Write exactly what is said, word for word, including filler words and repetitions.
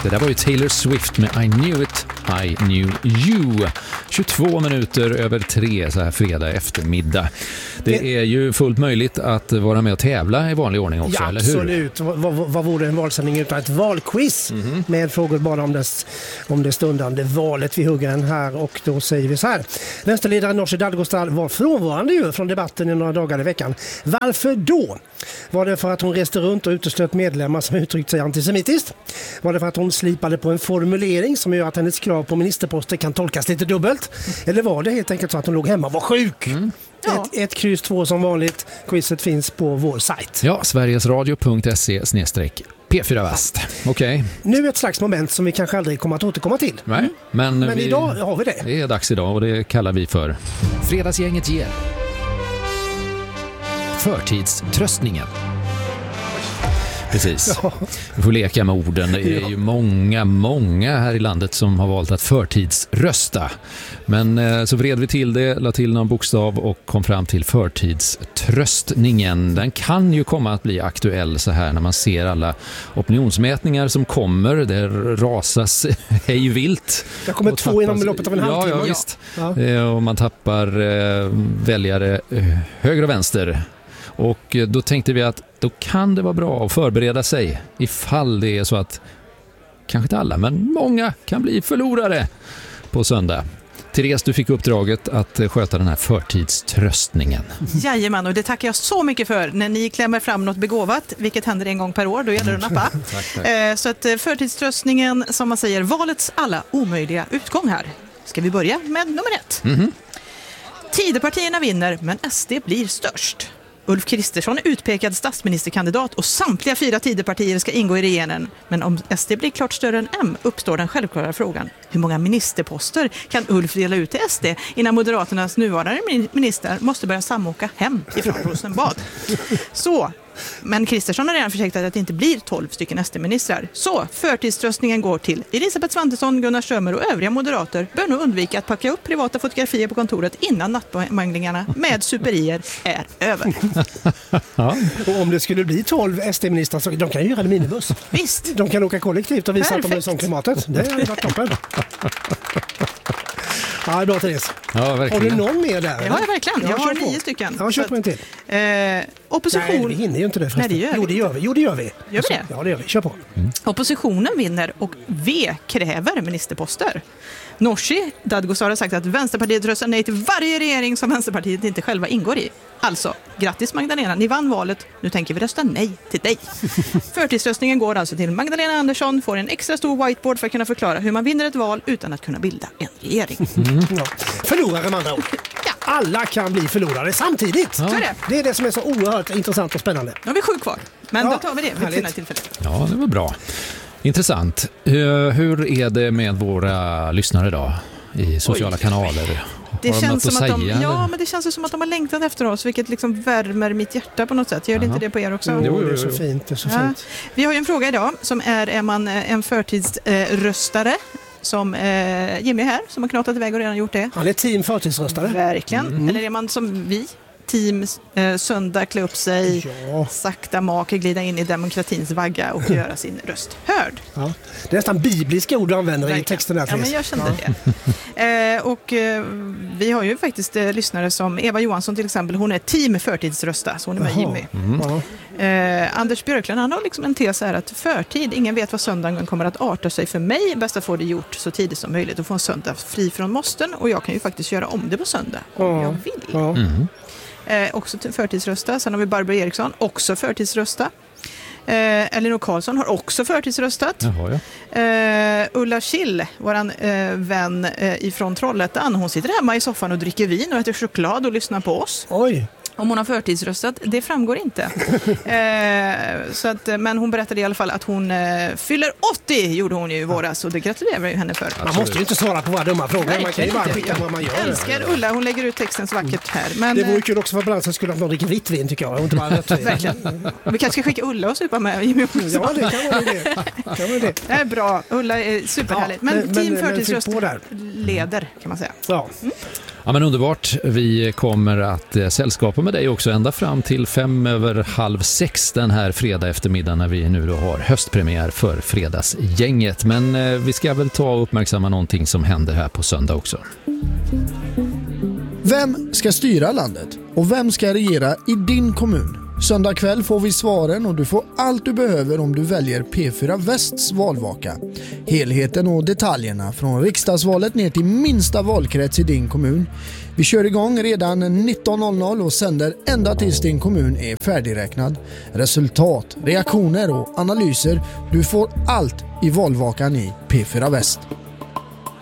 Det där var ju Taylor Swift med I knew it, I knew you. tjugotvå minuter över tre så här fredag eftermiddag. Det är ju fullt möjligt att vara med och tävla i vanlig ordning också, ja, eller hur? Absolut. Vad, vad, vad vore en valsändning utan ett valquiz mm-hmm. med frågor bara om, dess, om det stundande valet. Vi hugger en här och då säger vi så här. Vänsterledaren Nooshi Dadgostar var frånvarande ju från debatten i några dagar i veckan. Varför då? Var det för att hon reste runt och uteslöt medlemmar som uttryckt sig antisemitiskt? Var det för att hon slipade på en formulering som gör att hennes krav på ministerposter kan tolkas lite dubbelt? Eller var det helt enkelt så att hon låg hemma och var sjuk? Mm. Ja. Ett, ett kryss två som vanligt. Quizet finns på vår sajt. Ja, sverigesradio punkt se snedstreck P fyra Väst. Okej. Okay. Nu ett slags moment som vi kanske aldrig kommer att återkomma till. Nej, mm. men, men vi, idag har vi det. Det är dags idag och det kallar vi för Fredagsgänget ger. Förtidströstningen. Precis. Ja. Vi får leka med orden. Det är ju många, många här i landet som har valt att förtidsrösta. Men eh, så vred vi till det, la till någon bokstav och kom fram till förtidströstningen. Den kan ju komma att bli aktuell så här när man ser alla opinionsmätningar som kommer. Det rasas hej vilt. Det kommer två tappas, inom loppet av en halvtimme. Ja, ja, visst. Ja. Eh, och man tappar eh, väljare eh, höger och vänster. Och då tänkte vi att då kan det vara bra att förbereda sig ifall det är så att kanske inte alla, men många kan bli förlorare på söndag. Therese, du fick uppdraget att sköta den här förtidströstningen. Jajamän, och det tackar jag så mycket för. När ni klämmer fram något begåvat, vilket händer en gång per år, då gäller det att nappa. tack, tack. Så att förtidströstningen, som man säger, valets alla omöjliga utgång här. Ska vi börja med nummer ett. Mm-hmm. Tidöpartierna vinner, men S D blir störst. Ulf Kristersson är utpekad statsministerkandidat och samtliga fyra Tidöpartier ska ingå i regeringen. Men om S D blir klart större än M uppstår den självklara frågan. Hur många ministerposter kan Ulf dela ut till S D innan Moderaternas nuvarande minister måste börja samåka hem ifrån Rosenbad? Så, men Kristersson har redan försäkrat att det inte blir tolv stycken S D-ministrar. Så, förtidströstningen går till Elisabeth Svantesson, Gunnar Strömmer och övriga moderater bör nog undvika att packa upp privata fotografier på kontoret innan nattmanglingarna med superier är över. Ja. Och om det skulle bli tolv S D-ministrar så de kan ju göra det minibuss. Visst. De kan åka kollektivt och visa Perfekt. Att de är som klimatet. Det har varit toppen. Ja, bra Therese. Ja, har du någon mer där? Ja, jag verkligen. Jag, jag har nio på. stycken. Ja, kör på en till. Eh, opposition... Nej, vi hinner ju inte det förresten. Nej, det gör jo, det gör vi. Jo, det gör vi. Gör vi det? Ja, det gör vi. Kör på. Mm. Oppositionen vinner och V kräver ministerposter. Nooshi Dadgostar har sagt att Vänsterpartiet röstar nej till varje regering som Vänsterpartiet inte själva ingår i. Alltså, grattis Magdalena, ni vann valet. Nu tänker vi rösta nej till dig. Förtidsröstningen går alltså till Magdalena Andersson, får en extra stor whiteboard för att kunna förklara hur man vinner ett val utan att kunna bilda en regering. Mm. Ja. Förlorare med andra ord. Ja. Alla kan bli förlorare samtidigt. Ja. Så är det. Det är det som är så oerhört intressant och spännande. Nu har vi sju kvar, men ja. då tar vi det vid ett tillfälle. Ja, det var bra. Intressant. Hur är det med våra lyssnare då i sociala Oj. kanaler? Det har de känns något som att att de, säga? ja, men det känns som att de har längtat efter oss, vilket liksom värmer mitt hjärta på något sätt. Gör det inte det på er också? Jo, jo, jo. Det är så fint. Det är så ja. fint. Vi har ju en fråga idag som är, är man en förtidsröstare eh, som eh, Jimmy här, som har knatat iväg och redan gjort det. Han är team förtidsröstare. Verkligen. Mm. Eller är man som vi? Team eh, söndag, klä upp sig, ja. sakta make, glida in i demokratins vagga och göra sin röst hörd. Ja. Det är nästan bibliska ord du använder Verkligen. i texten där. Ja, men jag kände det. eh, och eh, vi har ju faktiskt eh, lyssnare som Eva Johansson till exempel. Hon är team förtidsrösta, så hon är med Jaha. Jimmy. Mm. Eh, Anders Björklund, han har liksom en tes här att förtid, ingen vet vad söndagen kommer att arta sig för mig. Bäst att få det gjort så tidigt som möjligt och få en söndag fri från måsten. Och jag kan ju faktiskt göra om det på söndag om ja. jag vill. Ja. Mm. Eh, också förtidsrösta. Sen har vi Barbara Eriksson, också förtidsrösta. Eh, Elinor Karlsson har också förtidsröstat. Jaha, ja. eh, Ulla Kill, våran eh, vän eh, ifrån Trollhättan, hon sitter hemma i soffan och dricker vin och äter choklad och lyssnar på oss. Oj! Om hon har förtidsröstat, det framgår inte. eh, så att, men hon berättade i alla fall att hon eh, fyller åttio, gjorde hon ju i våras, och det gratulerar jag henne för. Man Absolut. måste ju inte svara på våra dumma frågor. Nej, man kan ju bara skicka vad man gör. Jag älskar Ulla, hon lägger ut texten så vackert här. Men, det vore kul också för balansen skulle att någon dricker vitt vin, tycker jag. Och inte bara rött vin. Verkligen. Vi kanske ska skicka Ulla och supa med Jimmy också. Ja, det kan vara det. Kan vara det. Det är bra. Ulla är superhärligt. Ja, men, men team förtidsröst leder, kan man säga. Ja. Mm. Ja, men underbart. Vi kommer att eh, sällskapa med dig också ända fram till fem över halv sex den här fredag eftermiddag när vi nu då har höstpremiär för Fredagsgänget. Men eh, vi ska väl ta och uppmärksamma någonting som händer här på söndag också. Vem ska styra landet? Och vem ska regera i din kommun? Söndag kväll får vi svaren och du får allt du behöver om du väljer P fyra Västs valvaka. Helheten och detaljerna från riksdagsvalet ner till minsta valkrets i din kommun. Vi kör igång redan nitton noll noll och sänder ända tills din kommun är färdigräknad. Resultat, reaktioner och analyser. Du får allt i valvakan i P fyra Väst.